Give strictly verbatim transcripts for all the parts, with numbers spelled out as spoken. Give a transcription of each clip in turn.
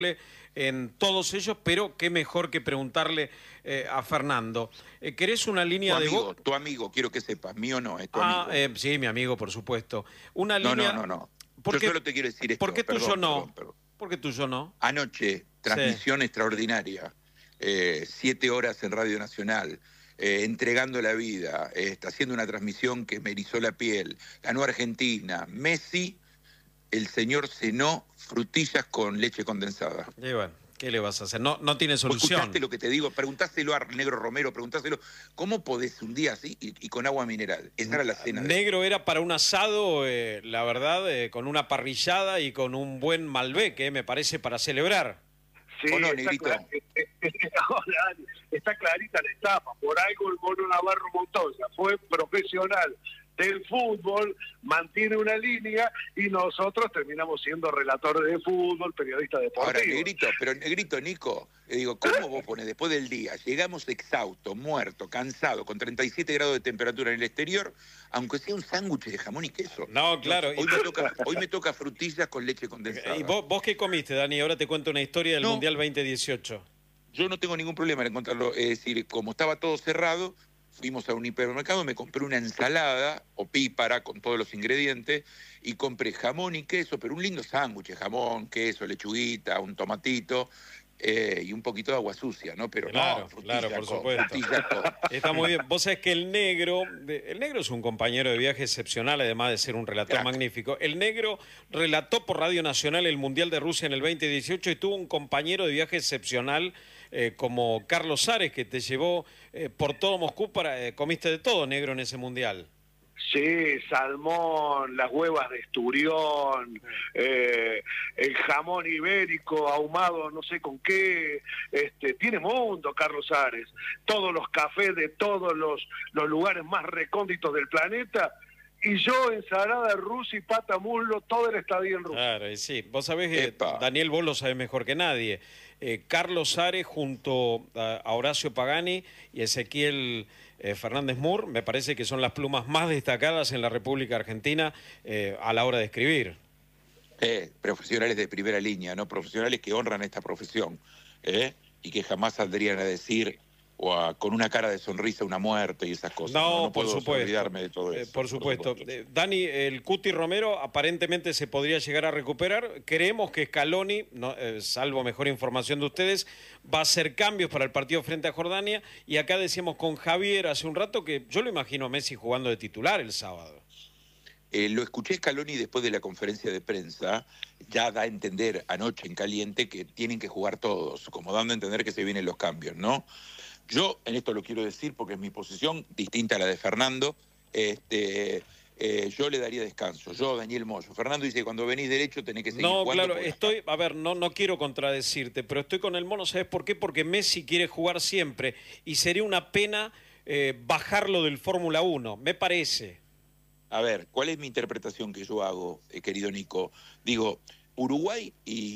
en todos ellos, pero qué mejor que preguntarle eh, a Fernando. Eh, ¿Querés una línea Tu de amigo, voz? tu amigo, quiero que sepas, mío no, es tu Ah, amigo. eh, sí, mi amigo, por supuesto. Una No, no, línea... no, no. ¿Por Yo qué, solo te quiero decir por esto, qué tuyo perdón, perdón, no? perdón. ¿Por qué tuyo no? Anoche, Sí. transmisión extraordinaria, eh, siete horas en Radio Nacional, eh, entregando la vida, eh, está haciendo una transmisión que me erizó la piel, ganó Argentina, Messi, el señor cenó frutillas con leche condensada. Y bueno, ¿qué le vas a hacer? No, no tiene ¿Vos solución. escuchaste lo que te digo? Preguntáselo a Negro Romero, preguntáselo, ¿cómo podés un día así y, y con agua mineral? Esa era la cena. Negro era para un asado, eh, la verdad, eh, con una parrillada y con un buen Malbec, eh, me parece, para celebrar. Sí, ¿o no, está, Negrito? clar- está clarita la etapa. Por algo el Mono Navarro Montoya fue profesional del fútbol, mantiene una línea y nosotros terminamos siendo relatores de fútbol, periodistas Ahora, deportivos. Negrito, pero Negrito, Nico, le digo, ¿cómo vos pones después del día? Llegamos exhaustos, muertos, cansados, con treinta y siete grados de temperatura en el exterior, aunque sea un sándwich de jamón y queso. No, claro. Hoy, me, toca, hoy me toca frutillas con leche condensada. ¿Y vos, vos qué comiste, Dani? Ahora te cuento una historia del No. Mundial veinte dieciocho. Yo no tengo ningún problema en encontrarlo. Es decir, como estaba todo cerrado, fuimos a un hipermercado, me compré una ensalada opípara con todos los ingredientes y compré jamón y queso, pero un lindo sándwich, jamón, queso, lechuguita, un tomatito eh, y un poquito de agua sucia, ¿no? Pero Claro, no, frutilla claro, por con- supuesto. frutilla con- Está muy bien. Vos sabés que el negro, de- el negro es un compañero de viaje excepcional, además de ser un relator Crack. magnífico. El negro relató por Radio Nacional el Mundial de Rusia en el veinte dieciocho y tuvo un compañero de viaje excepcional eh, como Carlos Ares, que te llevó eh, por todo Moscú para... eh, comiste de todo, negro, en ese Mundial. Sí, salmón, las huevas de esturión, eh, el jamón ibérico ahumado, no sé con qué, este, tiene mundo Carlos Ares, todos los cafés de todos los, los lugares más recónditos del planeta, y yo ensalada rusa y pata muslo, todo el estadio en Rusia. Claro, y sí. Vos sabés que, Epa. Daniel, vos lo sabés mejor que nadie. Eh, Carlos Ares junto a, a Horacio Pagani y Ezequiel eh, Fernández Mur, me parece que son las plumas más destacadas en la República Argentina eh, a la hora de escribir. eh, profesionales de primera línea, ¿no? Profesionales que honran esta profesión, ¿eh? Y que jamás saldrían a decir o a- con una cara de sonrisa una muerte y esas cosas. No, No, no por puedo supuesto. olvidarme de todo Eh, eso. por supuesto. Eh, Dani, el Cuti Romero aparentemente se podría llegar a recuperar. Creemos que Scaloni, no, eh, salvo mejor información de ustedes, va a hacer cambios para el partido frente a Jordania. Y acá decíamos con Javier hace un rato que yo lo imagino a Messi jugando de titular el sábado. Eh, lo escuché Scaloni después de la conferencia de prensa, ya da a entender anoche en caliente que tienen que jugar todos, como dando a entender que se vienen los cambios, ¿no? Yo en esto lo quiero decir porque es mi posición, distinta a la de Fernando, este, eh, yo le daría descanso, yo, Daniel Moyo. Fernando dice que cuando venís derecho tenés que seguir No, jugando. claro, porque- estoy, a ver, no, no quiero contradecirte, pero estoy con el mono, ¿sabes por qué? Porque Messi quiere jugar siempre y sería una pena eh, bajarlo del Fórmula uno, me parece. A ver, ¿cuál es mi interpretación que yo hago, eh, querido Nico? Digo, Uruguay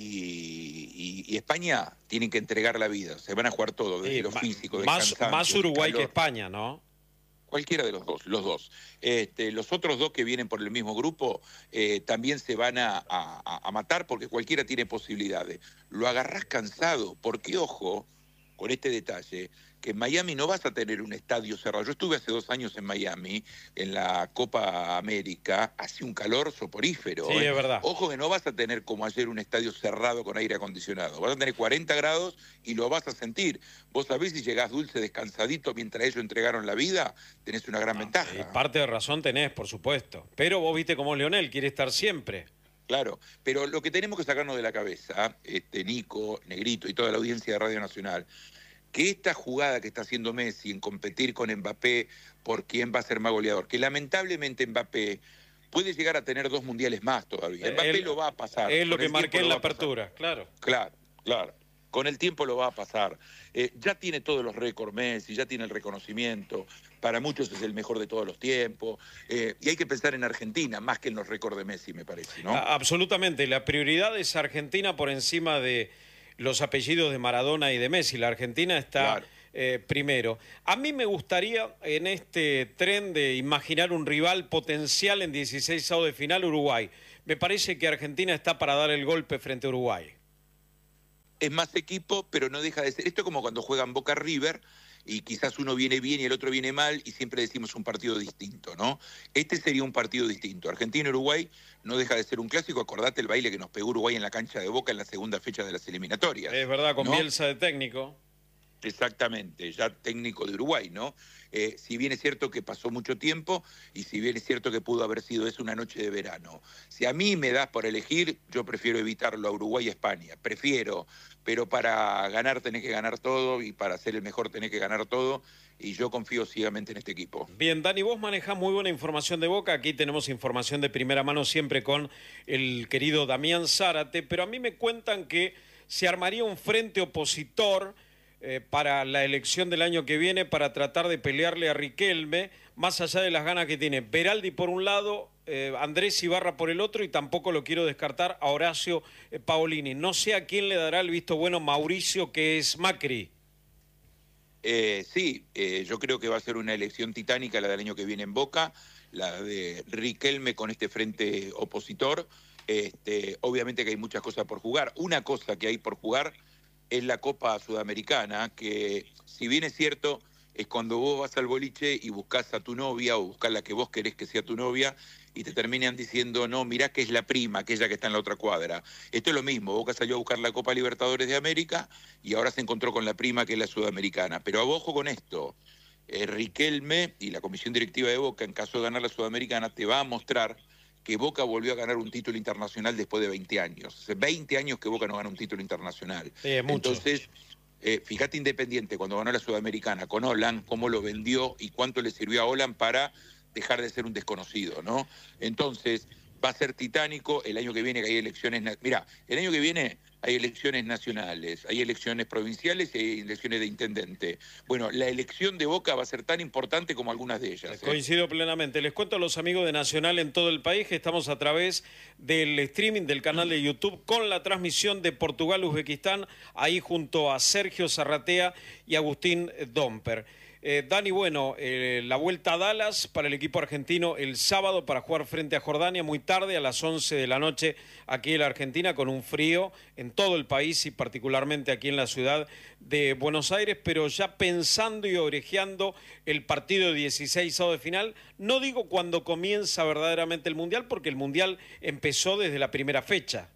y, y- y España tienen que entregar la vida, se van a jugar todo, desde Sí, lo ma- físico, de más, cansancio, más de Uruguay que calor. España, ¿no? Cualquiera de los dos, los dos. Este, los otros dos que vienen por el mismo grupo eh, también se van a, a- a matar porque cualquiera tiene posibilidades. Lo agarrás cansado, porque ojo con este detalle, que en Miami no vas a tener un estadio cerrado. Yo estuve hace dos años en Miami, en la Copa América, hace un calor soporífero. Sí, ¿eh? es verdad. Ojo que no vas a tener como ayer un estadio cerrado con aire acondicionado. Vas a tener cuarenta grados y lo vas a sentir. Vos sabés si llegás dulce, descansadito, mientras ellos entregaron la vida, tenés una gran Y ventaja. parte de razón tenés, por supuesto. Pero vos viste cómo Leonel quiere estar siempre. Claro, pero lo que tenemos que sacarnos de la cabeza, este Nico, Negrito y toda la audiencia de Radio Nacional, que esta jugada que está haciendo Messi en competir con Mbappé por quién va a ser más goleador, que lamentablemente Mbappé puede llegar a tener dos mundiales más todavía. Mbappé Él- lo va a pasar. Es lo con que el marqué tiempo en lo la va a pasar. apertura, claro. Claro, claro. Con el tiempo lo va a pasar. Eh, ya tiene todos los récords Messi, ya tiene el reconocimiento. Para muchos es el mejor de todos los tiempos. Eh, y hay que pensar en Argentina más que en los récords de Messi, me parece, ¿no? A- Absolutamente. La prioridad es Argentina por encima de los apellidos de Maradona y de Messi. La Argentina está Claro. eh, primero. A mí me gustaría, en este tren de imaginar un rival potencial en dieciséis de final, Uruguay. Me parece que Argentina está para dar el golpe frente a Uruguay. es más equipo, pero no deja de ser. Esto es como cuando juegan Boca River y quizás uno viene bien y el otro viene mal y siempre decimos un partido distinto, ¿no? Este sería un partido distinto. Argentina-Uruguay no deja de ser un clásico. Acordate el baile que nos pegó Uruguay en la cancha de Boca en la segunda fecha de las eliminatorias. Es verdad, con ¿no? Bielsa de técnico. Exactamente, ya técnico de Uruguay, ¿no? Eh, si bien es cierto que pasó mucho tiempo y si bien es cierto que pudo haber sido eso una noche de verano. Si a mí me das por elegir, yo prefiero evitarlo a Uruguay y a España. Prefiero, pero para ganar tenés que ganar todo y para ser el mejor tenés que ganar todo y yo confío ciegamente en este equipo. Bien, Dani, vos manejás muy buena información de Boca. Aquí tenemos información de primera mano siempre con el querido Damián Zárate, pero a mí me cuentan que se armaría un frente opositor Eh, para la elección del año que viene para tratar de pelearle a Riquelme, más allá de las ganas que tiene Beraldi por un lado, eh, Andrés Ibarra por el otro, y tampoco lo quiero descartar a Horacio eh, Paolini. No sé a quién le dará el visto bueno Mauricio, que es Macri. Eh, sí, eh, yo creo que va a ser una elección titánica la del año que viene en Boca, la de Riquelme con este frente opositor. Este, obviamente que hay muchas cosas por jugar. Una cosa que hay por jugar es la Copa Sudamericana, que si bien es cierto, es cuando vos vas al boliche y buscás a tu novia o buscás la que vos querés que sea tu novia y te terminan diciendo, no, mirá que es la prima, aquella que está en la otra cuadra. Esto es lo mismo, Boca salió a buscar la Copa Libertadores de América y ahora se encontró con la prima que es la Sudamericana. Pero ojo con esto, eh, Riquelme y la comisión directiva de Boca, en caso de ganar la Sudamericana, te va a mostrar que Boca volvió a ganar un título internacional después de veinte años. Hace veinte años que Boca no gana un título internacional. Sí, es mucho. Entonces, eh, fíjate Independiente, cuando ganó la Sudamericana con Holland, cómo lo vendió y cuánto le sirvió a Holland para dejar de ser un desconocido, ¿no? Entonces, va a ser titánico el año que viene, que hay elecciones... Mira, el año que viene hay elecciones nacionales, hay elecciones provinciales y hay elecciones de intendente. Bueno, la elección de Boca va a ser tan importante como algunas de ellas. ¿eh? Coincido plenamente. Les cuento a los amigos de Nacional en todo el país que estamos a través del streaming del canal de YouTube con la transmisión de Portugal-Uzbekistán, ahí junto a Sergio Zarratea y Agustín Domper. Eh, Dani, bueno, eh, la vuelta a Dallas para el equipo argentino el sábado para jugar frente a Jordania muy tarde, a las once de la noche aquí en la Argentina, con un frío en todo el país y particularmente aquí en la ciudad de Buenos Aires, pero ya pensando y orejeando el partido de dieciséis de final. No digo cuando comienza verdaderamente el Mundial, porque el Mundial empezó desde la primera fecha.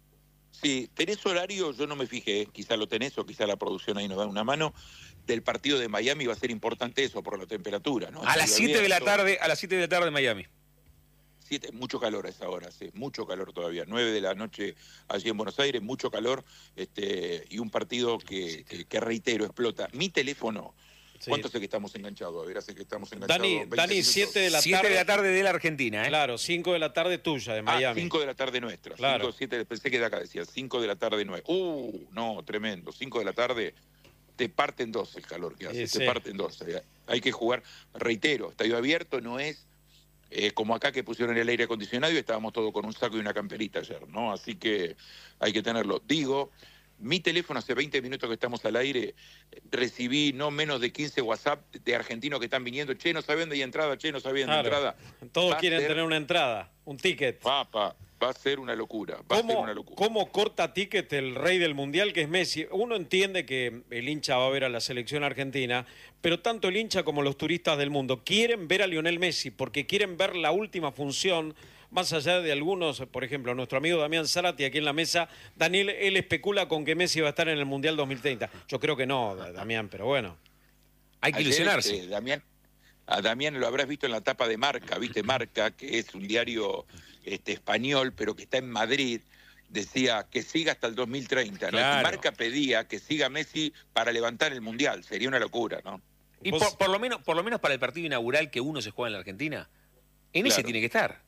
Sí, ¿tenés horario? Yo no me fijé, quizá lo tenés o quizá la producción ahí nos da una mano. Del partido de Miami va a ser importante eso por la temperatura, ¿no? A las siete de la tarde, a las siete de la tarde en Miami. Siete, mucho calor a esa hora, sí, mucho calor todavía. nueve de la noche allí en Buenos Aires, mucho calor, este, y un partido que, que, que reitero, explota. Mi teléfono, sí. ¿Cuánto sé que estamos enganchados? A ver, hace que estamos enganchados. Dani, Dani siete de la tarde. siete de la tarde de la Argentina, ¿eh? Claro, cinco de la tarde tuya, de Miami. Ah, cinco de la tarde nuestra. Claro. cinco, siete, pensé que de acá decía, cinco de la tarde nuestra. Uh, no, tremendo. cinco de la tarde, te parten dos el calor que hace, sí, te sí. parten dos. Hay que jugar, reitero, estadio abierto no es eh, como acá que pusieron el aire acondicionado y estábamos todos con un saco y una camperita ayer, ¿no? Así que hay que tenerlo. Digo, mi teléfono hace veinte minutos que estamos al aire, recibí no menos de quince WhatsApp de argentinos que están viniendo, che, no sabían de entrada, che, no sabían Claro. de entrada. Todos Va quieren ser, tener una entrada, un ticket. Papa, va a ser una locura, va a ser ¿Cómo, una locura. ¿Cómo corta ticket el rey del Mundial, que es Messi? Uno entiende que el hincha va a ver a la selección argentina, pero tanto el hincha como los turistas del mundo quieren ver a Lionel Messi porque quieren ver la última función, más allá de algunos, por ejemplo, nuestro amigo Damián Zárate aquí en la mesa. Daniel, él especula con que Messi va a estar en el Mundial dos mil treinta. Yo creo que no, Damián, pero bueno. Hay que Ayer, ilusionarse. este, Damián, a Damián lo habrás visto en la tapa de Marca, ¿viste? Marca, que es un diario este, español, pero que está en Madrid, decía que siga hasta el dos mil treinta, ¿no? Claro. Y Marca pedía que siga Messi para levantar el Mundial, sería una locura, ¿no? Y Vos- por, por lo menos, por lo menos para el partido inaugural que uno se juega en la Argentina, en ese Claro. tiene que estar.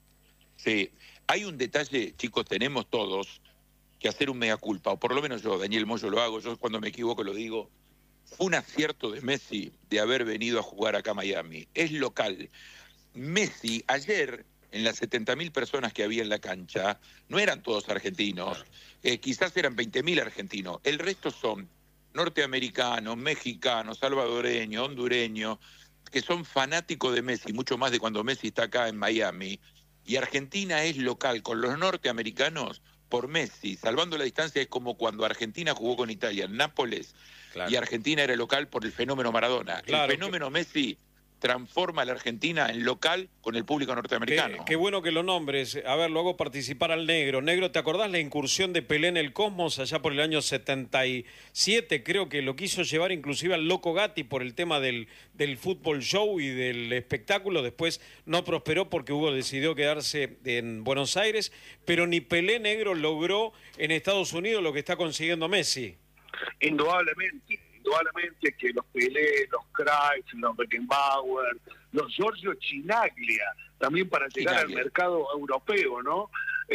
Sí, hay un detalle, chicos, tenemos todos que hacer un mea culpa, o por lo menos yo, Daniel Moyo lo hago, yo cuando me equivoco lo digo. Fue un acierto de Messi de haber venido a jugar acá a Miami. Es local. Messi, ayer, en las setenta mil personas que había en la cancha, no eran todos argentinos, eh, quizás eran veinte mil argentinos. El resto son norteamericanos, mexicanos, salvadoreños, hondureños, que son fanáticos de Messi, mucho más de cuando Messi está acá en Miami. Y Argentina es local, con los norteamericanos por Messi, salvando la distancia, es como cuando Argentina jugó con Italia en Nápoles, claro, y Argentina era local por el fenómeno Maradona. Claro, el fenómeno que... Messi transforma a la Argentina en local con el público norteamericano. Qué, qué bueno que lo nombres. A ver, lo hago participar al Negro. Negro, ¿te acordás la incursión de Pelé en el Cosmos allá por el año setenta y siete? Creo que lo quiso llevar inclusive al Loco Gatti por el tema del, del fútbol show y del espectáculo. Después no prosperó porque Hugo decidió quedarse en Buenos Aires, pero ni Pelé, Negro, logró en Estados Unidos lo que está consiguiendo Messi. Indudablemente. Indudablemente que los Pelé, los Cruyff, los Beckenbauer, los Giorgio Chinaglia, también para llegar Chinaglia al mercado europeo, ¿no?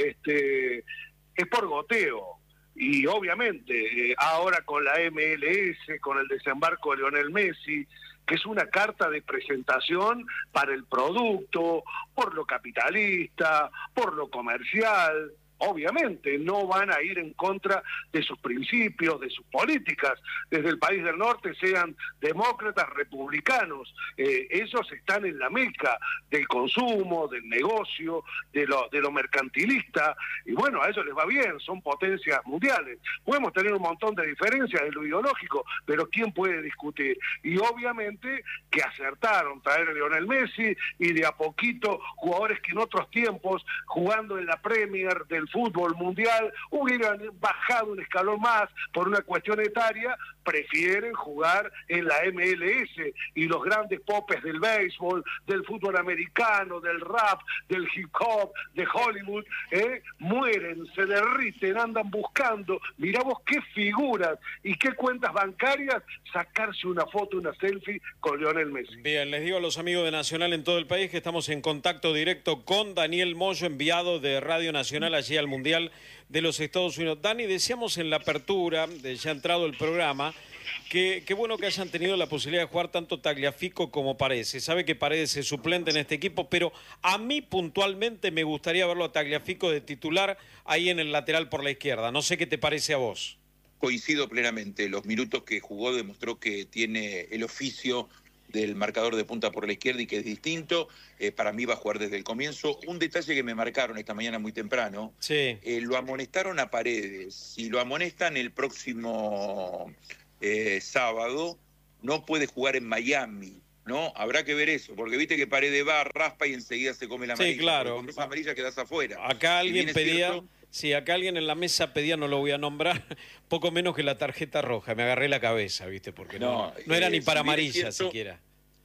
Este, es por goteo. Y obviamente, eh, ahora con la M L S, con el desembarco de Lionel Messi, que es una carta de presentación para el producto, por lo capitalista, por lo comercial. Obviamente no van a ir en contra de sus principios, de sus políticas, desde el país del norte, sean demócratas, republicanos, eh, ellos están en la meca del consumo, del negocio, de lo, de lo mercantilista, y bueno, a ellos les va bien, son potencias mundiales. Podemos tener un montón de diferencias de lo ideológico, pero ¿quién puede discutir? Y obviamente que acertaron traer a Lionel Messi, y de a poquito jugadores que en otros tiempos, jugando en la Premier del fútbol mundial, hubieran bajado un escalón más por una cuestión etaria, prefieren jugar en la M L S, y los grandes popes del béisbol, del fútbol americano, del rap, del hip hop, de Hollywood, ¿eh? mueren, se derriten, andan buscando, mirá vos qué figuras y qué cuentas bancarias, sacarse una foto, una selfie con Lionel Messi. Bien, les digo a los amigos de Nacional en todo el país que estamos en contacto directo con Daniel Moyo, enviado de Radio Nacional allí al Mundial de los Estados Unidos. Dani, decíamos en la apertura, de ya entrado el programa, que qué bueno que hayan tenido la posibilidad de jugar tanto Tagliafico como Paredes. Se sabe que Paredes es suplente en este equipo, pero a mí puntualmente me gustaría verlo a Tagliafico de titular ahí en el lateral por la izquierda. No sé qué te parece a vos. Coincido plenamente. Los minutos que jugó demostró que tiene el oficio del marcador de punta por la izquierda y que es distinto. Eh, para mí va a jugar desde el comienzo. Un detalle que me marcaron esta mañana muy temprano, sí. eh, lo amonestaron a Paredes. Si lo amonestan el próximo eh, sábado, no puede jugar en Miami, ¿no? Habrá que ver eso, porque viste que Paredes va, raspa y enseguida se come la amarilla. Sí, claro. Con dos amarillas quedás afuera. Acá alguien pedía... Cierto, sí, acá alguien en la mesa pedía, no lo voy a nombrar, poco menos que la tarjeta roja. Me agarré la cabeza, ¿viste? Porque no, no, no era eh, ni para si amarilla cierto, siquiera.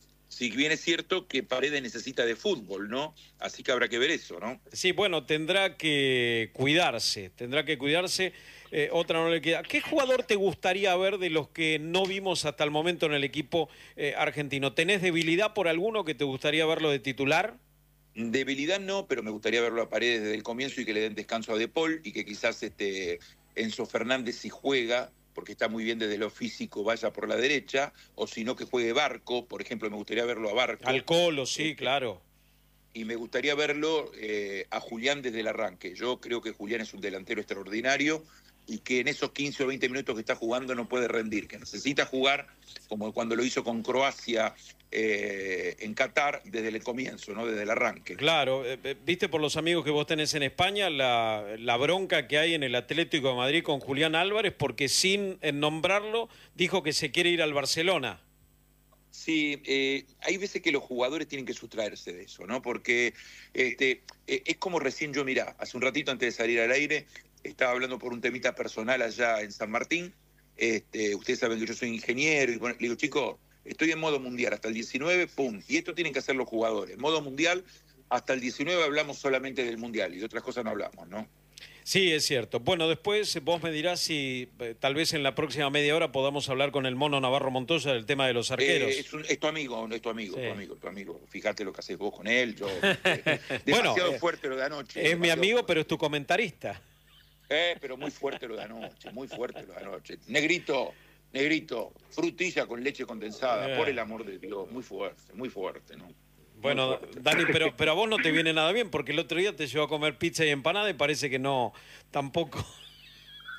Si bien es cierto que Paredes necesita de fútbol, ¿no? Así que habrá que ver eso, ¿no? Sí, bueno, tendrá que cuidarse, tendrá que cuidarse. Eh, otra no le queda. ¿Qué jugador te gustaría ver de los que no vimos hasta el momento en el equipo eh, argentino? ¿Tenés debilidad por alguno que te gustaría verlo de titular? Debilidad no, pero me gustaría verlo a Paredes desde el comienzo y que le den descanso a De Paul y que quizás este Enzo Fernández, si juega, porque está muy bien desde lo físico, vaya por la derecha, o si no que juegue Barco, por ejemplo, me gustaría verlo a Barco. Al Colo, sí, claro. Y me gustaría verlo eh, a Julián desde el arranque. Yo creo que Julián es un delantero extraordinario y que en esos quince o veinte minutos que está jugando no puede rendir, que necesita jugar como cuando lo hizo con Croacia eh, en Qatar desde el comienzo, ¿no? Desde el arranque. Claro, eh, viste por los amigos que vos tenés en España la, la bronca que hay en el Atlético de Madrid con Julián Álvarez, porque sin nombrarlo dijo que se quiere ir al Barcelona. Sí, eh, hay veces que los jugadores tienen que sustraerse de eso, ¿no? Porque este, eh, es como recién yo, mirá, hace un ratito antes de salir al aire, estaba hablando por un temita personal allá en San Martín. Este, ustedes saben que yo soy ingeniero y bueno, le digo, chicos, estoy en modo mundial hasta el diecinueve, pum, y esto tienen que hacer los jugadores. Modo mundial, hasta el diecinueve hablamos solamente del mundial y de otras cosas no hablamos, ¿no? Sí, es cierto. Bueno, después vos me dirás si eh, tal vez en la próxima media hora podamos hablar con el Mono Navarro Montoya del tema de los arqueros. Eh, es, un, es tu amigo, es tu amigo, sí. tu amigo, tu amigo. Fíjate lo que haces vos con él. Yo, eh, bueno, demasiado eh, fuerte lo de anoche. Es mi amigo, fuerte. Pero es tu comentarista. Eh, pero muy fuerte lo de anoche, muy fuerte lo de anoche. Negrito, negrito, frutilla con leche condensada, eh. por el amor de Dios, muy fuerte, muy fuerte, ¿no? Bueno, Dani, pero, pero a vos no te viene nada bien, porque el otro día te llevó a comer pizza y empanada y parece que no, tampoco.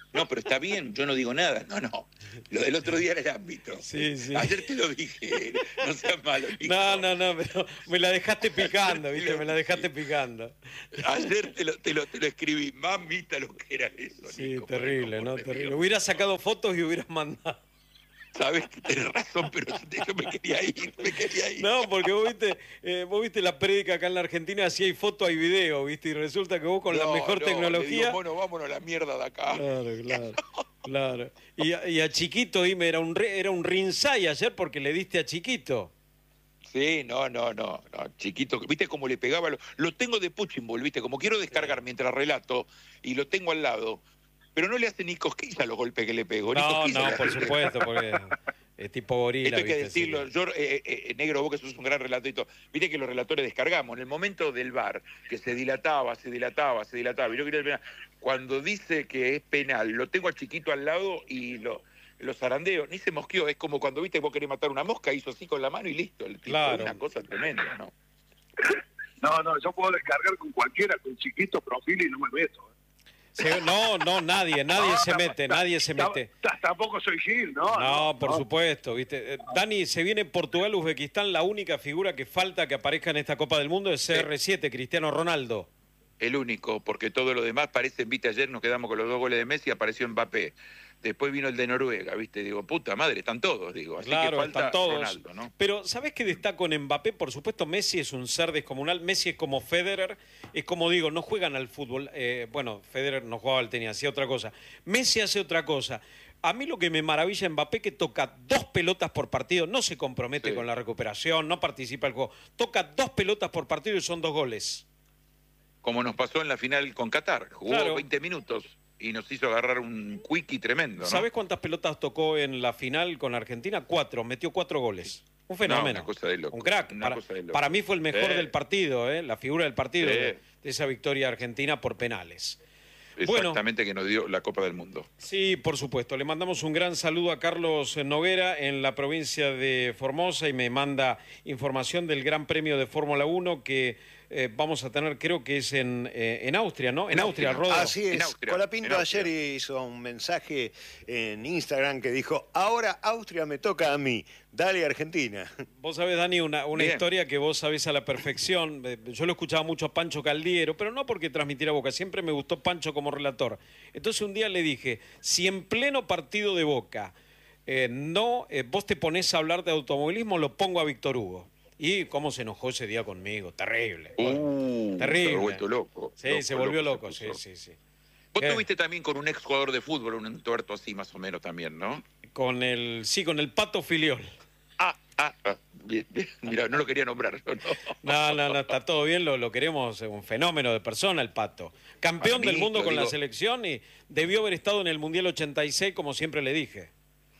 No, pero está bien, yo no digo nada. No, no. Lo del otro día era el ámbito. Sí, sí. Ayer te lo dije. No seas malo, Nico. No, no, no, pero me la dejaste picando, ¿viste? Me la dejaste picando. Ayer te lo, te lo, te lo escribí. Mamita lo que era eso, Sí, Nico, terrible, por ¿no? favor, Terrible. Dios. Hubieras sacado fotos y hubieras mandado. Sabes que tenés razón, pero yo me quería ir, me quería ir. No, porque vos viste, eh, vos viste la prédica acá en la Argentina, si hay foto hay video, ¿viste? Y resulta que vos con la No, mejor no, tecnología... Le digo, bueno, vámonos a la mierda de acá. Claro, claro, claro. Y, a- y a Chiquito, dime, era un, re- era un rinsay ayer porque le diste a Chiquito. Sí, no, no, no, no, chiquito, viste cómo le pegaba, lo, lo tengo de Puchimbol, viste, como quiero descargar mientras relato y lo tengo al lado, pero no le hace ni cosquilla los golpes que le pego. ni No, cosquilla no, le por hace. supuesto, porque es tipo gorila. Esto hay que ¿viste? Sí. decirlo, yo, eh, eh, Negro, vos que sos un gran relator y todo, viste que los relatores descargamos, en el momento del V A R, que se dilataba, se dilataba, se dilataba, y yo quería terminar, cuando dice que es penal, lo tengo al chiquito al lado y lo... Los zarandeos, ni se mosqueó, es como cuando viste que vos querés matar una mosca, hizo así con la mano y listo. El tipo, Claro. Una cosa tremenda, ¿no? No, no, yo puedo descargar con cualquiera, con Chiquito, Profil y no me meto. ¿eh? Sí, no, no, nadie, nadie No, se tam- mete, tam- nadie se tam- mete. tam- Tampoco soy Gil, ¿no? No, por supuesto, ¿viste? Eh, Dani, se viene Portugal, Uzbekistán, la única figura que falta que aparezca en esta Copa del Mundo es C R siete, Cristiano Ronaldo. El único, porque todo lo demás parece, viste, ayer nos quedamos con los dos goles de Messi, apareció Mbappé. Después vino el de Noruega, viste, digo, puta madre, están todos, digo. Así Claro, que falta están todos. Ronaldo, ¿no? Pero, ¿sabés qué destaco en Mbappé? Por supuesto, Messi es un ser descomunal. Messi es como Federer, es como digo, no juegan al fútbol. Eh, bueno, Federer no jugaba al tenis, hacía otra cosa. Messi hace otra cosa. A mí lo que me maravilla en Mbappé es que toca dos pelotas por partido, no se compromete Sí. con la recuperación, no participa en el juego. Toca dos pelotas por partido y son dos goles. Como nos pasó en la final con Qatar, jugó Claro. veinte minutos y nos hizo agarrar un quickie tremendo, ¿no? ¿Sabés cuántas pelotas tocó en la final con Argentina? Cuatro, metió cuatro goles. Un fenómeno. No, una cosa de loco, Un crack. una Para, cosa de loco. para mí fue el mejor Sí. del partido, ¿eh? La figura del partido Sí. de, de esa victoria argentina por penales. Bueno. Exactamente, que nos dio la Copa del Mundo. Sí, por supuesto. Le mandamos un gran saludo a Carlos Noguera en la provincia de Formosa y me manda información del Gran Premio de Fórmula uno que eh, vamos a tener, creo que es en, eh, en Austria, ¿no? En, En Austria, Austria. Rodo. Así En es. Austria, Colapinto en Austria. ayer hizo un mensaje en Instagram que dijo, ahora Austria me toca a mí, dale Argentina. Vos sabés, Dani, una, una Bien. historia que vos sabés a la perfección. Eh, Yo lo escuchaba mucho a Pancho Caldiero, pero no porque transmitiera Boca, siempre me gustó Pancho como relator. Entonces un día le dije, si en pleno partido de Boca eh, no, eh, vos te ponés a hablar de automovilismo, lo pongo a Víctor Hugo. Y cómo se enojó ese día conmigo, terrible. Uh, Terrible. se ha vuelto loco. Sí, loco, se volvió loco loco, se sí, puso. sí, sí. Vos ¿Qué? tuviste también con un ex jugador de fútbol, un tuerto así más o menos también, ¿no? Con el, sí, con el Pato Filiol. Ah, ah, ah. Bien, bien. Mira, no lo quería nombrar. No, no. No, no, no, está todo bien, lo, lo queremos, un fenómeno de persona el Pato. Campeón Para mí, del mundo lo con la digo- selección y debió haber estado en el Mundial ochenta y seis, como siempre le dije.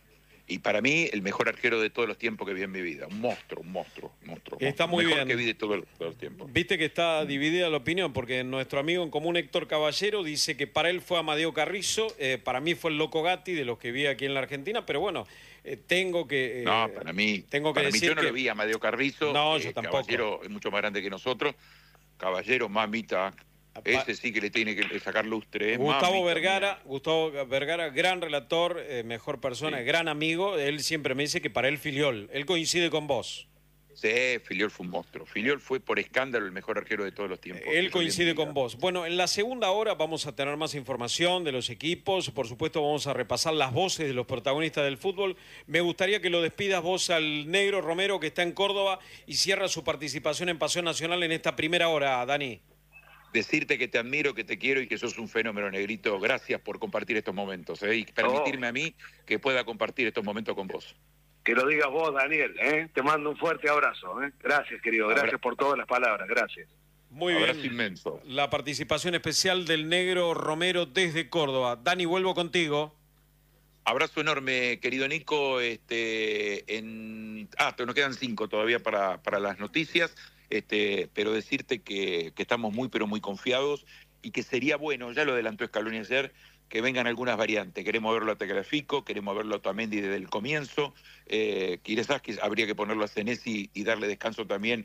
Y para mí, el mejor arquero de todos los tiempos que vi en mi vida. Un monstruo, un monstruo, un monstruo. un Está monstruo. muy Mejor bien. que vi de todo el, todo el tiempo. Viste que está dividida la opinión, porque nuestro amigo en común Héctor Caballero dice que para él fue Amadeo Carrizo, eh, para mí fue el Loco Gatti, de los que vi aquí en la Argentina, pero bueno, eh, tengo que... eh, No, para mí, tengo que para mí decir yo no que- lo vi a Amadeo Carrizo. No, yo tampoco. Caballero es mucho más grande que nosotros. Caballero, mamita. Ese sí que le tiene que sacar lustre. eh, Gustavo mamita Vergara, mía. Gustavo Vergara, gran relator, eh, mejor persona, Sí. gran amigo, él siempre me dice que para él Filiol, él coincide con vos. Sí, Filiol fue un monstruo. Filiol fue por escándalo el mejor arquero de todos los tiempos. que Él yo vi en coincide mi vida. con vos. Bueno, en la segunda hora vamos a tener más información de los equipos. Por supuesto, vamos a repasar las voces de los protagonistas del fútbol. Me gustaría que lo despidas vos al Negro Romero, que está en Córdoba y cierra su participación en Pasión Nacional en esta primera hora, Dani. Decirte que te admiro, que te quiero y que sos un fenómeno, Negrito. Gracias por compartir estos momentos, ¿eh? Y permitirme a mí que pueda compartir estos momentos con vos. Que lo digas vos, Daniel, ¿eh? Te mando un fuerte abrazo, ¿eh? Gracias, querido, gracias Abra- por todas las palabras, gracias. Muy Abrazo bien. inmenso. La participación especial del Negro Romero desde Córdoba. Dani, vuelvo contigo. Abrazo enorme, querido Nico. Este, en... Ah, te- nos quedan cinco todavía para, para las noticias, este, pero decirte que, que estamos muy, pero muy confiados y que sería bueno, ya lo adelantó Scaloni ayer, que vengan algunas variantes. Queremos verlo a Tagliafico, queremos verlo a Otamendi desde el comienzo, eh, quizás que habría que ponerlo a Senesi y darle descanso también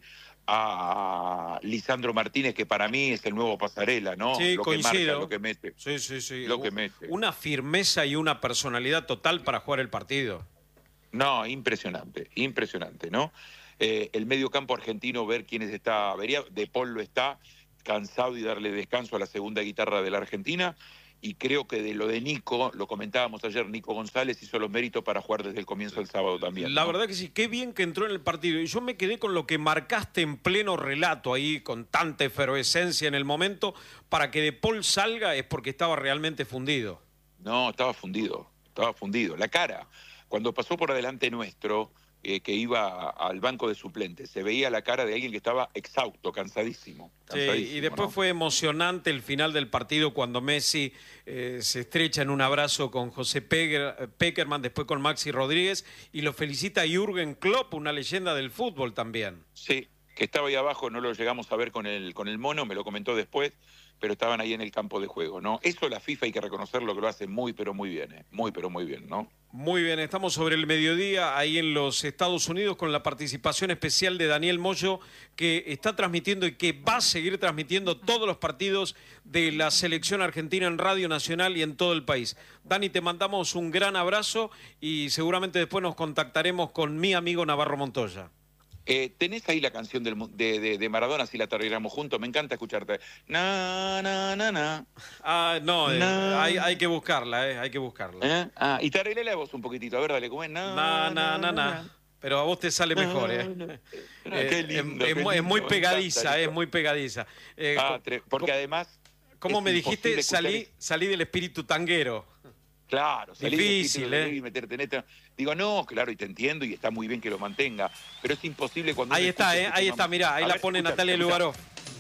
a Lisandro Martínez, que para mí es el nuevo Pasarela, ¿no? Sí, lo coincido. que marca, lo que mete. Sí, sí, sí. Lo que mete. Una firmeza y una personalidad total para jugar el partido. No, impresionante, impresionante, ¿no? Eh, el medio campo argentino, ver quiénes está averiado. De Paul lo está, cansado y darle descanso a la segunda guitarra de la Argentina. Y creo que de lo de Nico, lo comentábamos ayer, Nico González hizo los méritos para jugar desde el comienzo del sábado también. La ¿no? verdad que sí, qué bien que entró en el partido. Y yo me quedé con lo que marcaste en pleno relato ahí, con tanta efervescencia en el momento, para que De Paul salga es porque estaba realmente fundido. No, estaba fundido, estaba fundido. La cara, cuando pasó por adelante nuestro, eh, que iba al banco de suplentes, se veía la cara de alguien que estaba exhausto, cansadísimo. cansadísimo sí, y después ¿no? fue emocionante el final del partido cuando Messi eh, se estrecha en un abrazo con José Peger, Peckerman, después con Maxi Rodríguez, y lo felicita a Jürgen Klopp, una leyenda del fútbol también. Sí, que estaba ahí abajo, no lo llegamos a ver con el, con el mono, me lo comentó después, pero estaban ahí en el campo de juego, ¿no? Eso la FIFA hay que reconocerlo, que lo hace muy, pero muy bien, ¿eh? Muy, pero muy bien, ¿no? Muy bien, estamos sobre el mediodía ahí en los Estados Unidos con la participación especial de Daniel Moyo, que está transmitiendo y que va a seguir transmitiendo todos los partidos de la selección argentina en Radio Nacional y en todo el país. Dani, te mandamos un gran abrazo y seguramente después nos contactaremos con mi amigo Navarro Montoya. Eh, ¿Tenés ahí la canción del, de, de, de Maradona, si la tarareamos juntos? Me encanta escucharte. Na, na, na, na. Ah, no, eh, Na. hay, hay que buscarla, eh, hay que buscarla. ¿Eh? Ah, y tarareala vos un poquitito, a ver, dale, ¿cómo es? Na, Na, na, na, na. Pero a vos te sale mejor, ¿eh? Na, na. Eh, Qué lindo, es, qué es muy- es muy lindo, me pegadiza, encanta es eso. muy pegadiza. Eh, Ah, co- tre- porque co- además... ¿Cómo es me dijiste? imposible escuchar Salí, es- salí del espíritu tanguero. Claro, salir Difícil, del ¿eh? espíritu y meterte en esto. Digo, no, claro, y te entiendo y está muy bien que lo mantenga, pero es imposible cuando... Ahí uno está, escucha ¿eh? este Ahí tema. está, mirá, ahí A la ver, pone escucha, Natalia escucha. Lugaró.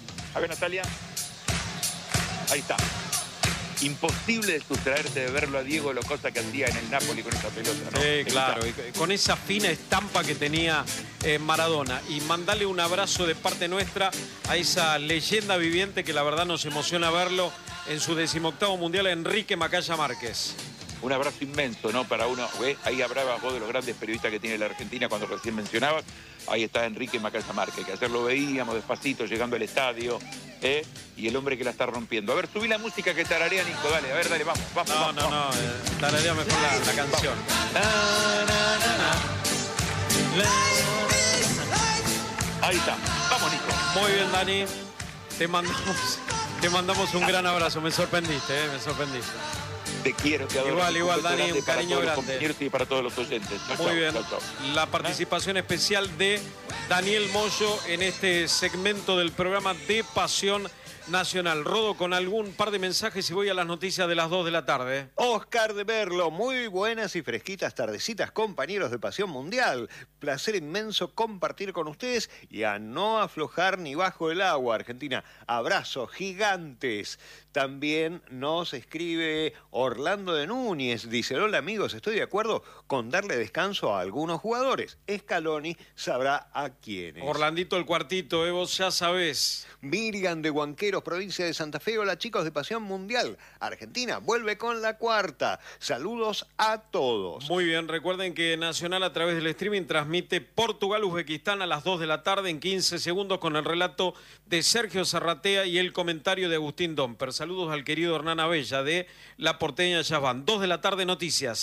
A ver, Natalia. Ahí está. Imposible de sustraerte de verlo a Diego, lo cosa que hacía en el Napoli con esa pelota, ¿no? Sí, Escucha. claro, y con esa fina estampa que tenía eh, Maradona. Y mandale un abrazo de parte nuestra a esa leyenda viviente que la verdad nos emociona verlo en su decimoctavo mundial, Enrique Macaya Márquez. Un abrazo inmenso, ¿no? Para uno, ¿ves? Ahí hablabas vos de los grandes periodistas que tiene la Argentina cuando recién mencionabas. Ahí está Enrique Macaya Márquez, que ayer lo veíamos despacito llegando al estadio, ¿eh? Y el hombre que la está rompiendo. A ver, subí la música que tararea, Nico, dale, a ver, dale, vamos, vamos. No, vamos, no, no, vamos. eh, tararea mejor la, la canción. Na, na, na, na. Ahí está, vamos, Nico. Muy bien, Dani. Te mandamos, te mandamos un gran abrazo. Me sorprendiste, eh, me sorprendiste. Te quiero, te adoro. Igual, Un igual, beso Dani, grande un para cariño todos los grande. compañeros y para todos los oyentes. Chau, Muy chau, bien. chau, chau. La participación especial de Daniel Moyo en este segmento del programa de Pasión Nacional. Rodo con algún par de mensajes y voy a las noticias de las dos de la tarde. Oscar de Merlo, muy buenas y fresquitas tardecitas, compañeros de Pasión Mundial. Placer inmenso compartir con ustedes y a no aflojar ni bajo el agua, Argentina. Abrazos gigantes. También nos escribe Orlando de Núñez. Dice, hola amigos, estoy de acuerdo con darle descanso a algunos jugadores. Scaloni sabrá a quiénes. Orlandito el cuartito, eh, vos ya sabés. Miriam de Huanqueros, provincia de Santa Fe. Hola chicos de Pasión Mundial. Argentina vuelve con la cuarta. Saludos a todos. Muy bien, recuerden que Nacional a través del streaming transmite Portugal-Uzbekistán a las dos de la tarde en quince segundos con el relato de Sergio Zarratea y el comentario de Agustín Domper. Saludos al querido Hernán Abella de La Porteña Ya Van. dos de la tarde, noticias.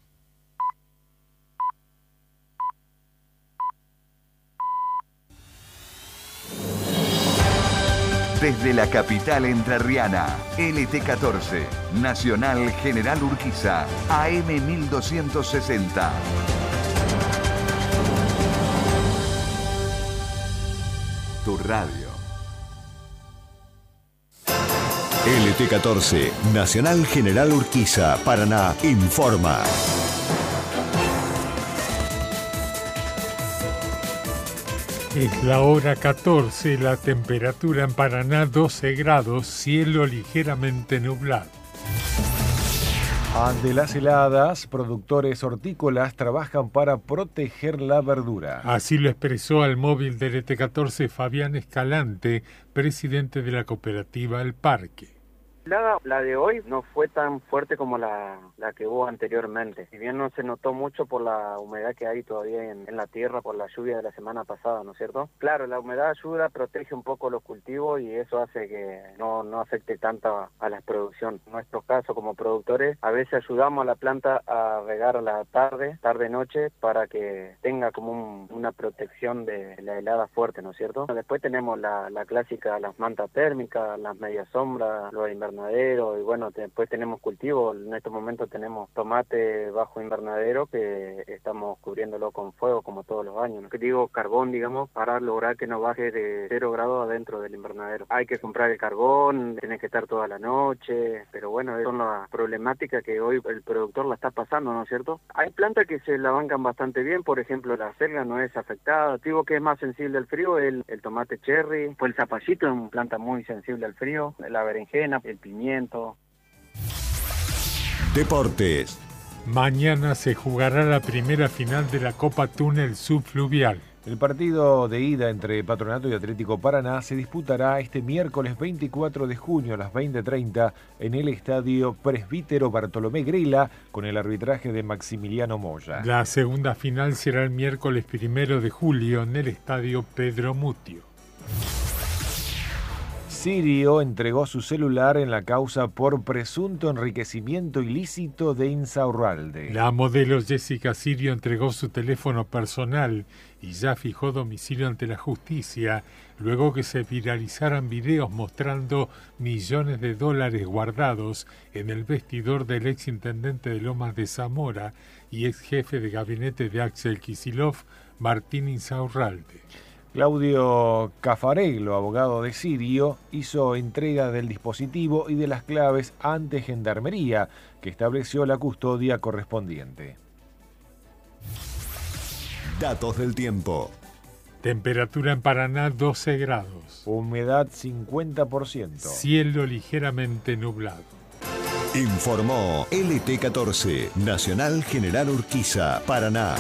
Desde la capital entrerriana, L T catorce, Nacional General Urquiza, A M mil doscientos sesenta. Tu radio. L T catorce, Nacional General Urquiza, Paraná, informa. Es la hora catorce, la temperatura en Paraná doce grados, cielo ligeramente nublado. Ante las heladas, productores hortícolas trabajan para proteger la verdura. Así lo expresó al móvil del L T catorce Fabián Escalante, presidente de la cooperativa El Parque. La, la de hoy no fue tan fuerte como la, la que hubo anteriormente. Si bien no se notó mucho por la humedad que hay todavía en, en la tierra, por la lluvia de la semana pasada, ¿no es cierto? Claro, la humedad ayuda, protege un poco los cultivos y eso hace que no, no afecte tanto a, a la producción. En nuestro caso, como productores, a veces ayudamos a la planta a regar a la tarde, tarde-noche, para que tenga como un, una protección de la helada fuerte, ¿no es cierto? Después tenemos la, la clásica, las mantas térmicas, las medias sombras, los invernadero, y bueno, después tenemos cultivos. En estos momentos tenemos tomate bajo invernadero que estamos cubriéndolo con fuego como todos los años, ¿no? Que digo carbón, digamos, para lograr que no baje de cero grados adentro del invernadero. Hay que comprar el carbón, tiene que estar toda la noche, pero bueno, son las problemáticas que hoy el productor la está pasando, ¿no es cierto? Hay plantas que se la bancan bastante bien, por ejemplo, la selga no es afectada. Digo que es más sensible al frío, el, el tomate cherry, pues el zapallito es una planta muy sensible al frío, la berenjena, el pimiento. Deportes. Mañana se jugará la primera final de la Copa Túnel Subfluvial. El partido de ida entre Patronato y Atlético Paraná se disputará este miércoles veinticuatro de junio a las veinte treinta en el Estadio Presbítero Bartolomé Grela con el arbitraje de Maximiliano Moya. La segunda final será el miércoles primero de julio en el Estadio Pedro Mutio. Sirio entregó su celular en la causa por presunto enriquecimiento ilícito de Insaurralde. La modelo Jessica Sirio entregó su teléfono personal y ya fijó domicilio ante la justicia, luego que se viralizaran videos mostrando millones de dólares guardados en el vestidor del ex intendente de Lomas de Zamora y ex jefe de gabinete de Axel Kicillof, Martín Insaurralde. Claudio Cafarello, abogado de Sirio, hizo entrega del dispositivo y de las claves ante Gendarmería, que estableció la custodia correspondiente. Datos del tiempo. Temperatura en Paraná doce grados. Humedad cincuenta por ciento. Cielo ligeramente nublado. Informó L T catorce, Nacional General Urquiza, Paraná.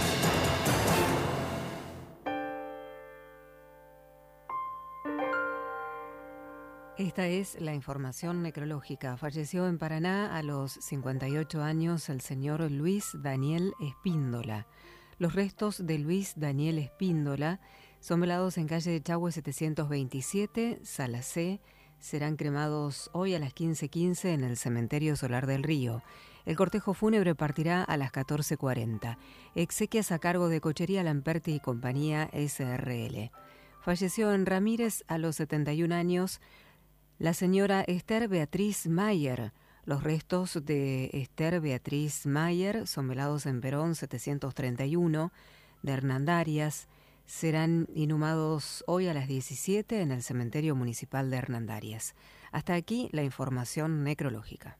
Esta es la información necrológica. Falleció en Paraná a los cincuenta y ocho años el señor Luis Daniel Espíndola. Los restos de Luis Daniel Espíndola son velados en calle de Chahue setecientos veintisiete, Sala C. Serán cremados hoy a las quince quince en el Cementerio Solar del Río. El cortejo fúnebre partirá a las catorce cuarenta. Exequias a cargo de Cochería Lamperti y Compañía S R L. Falleció en Ramírez a los setenta y un años la señora Esther Beatriz Mayer. Los restos de Esther Beatriz Mayer son velados en Perón setecientos treinta y uno de Hernandarias. Serán inhumados hoy a las diecisiete en el Cementerio Municipal de Hernandarias. Hasta aquí la información necrológica.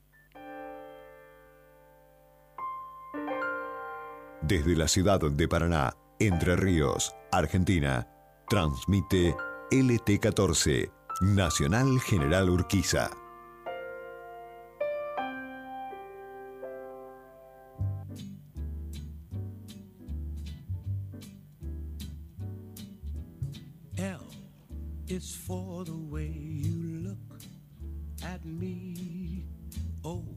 Desde la ciudad de Paraná, Entre Ríos, Argentina, transmite L T catorce, Nacional General Urquiza. L is for the way you look at me. O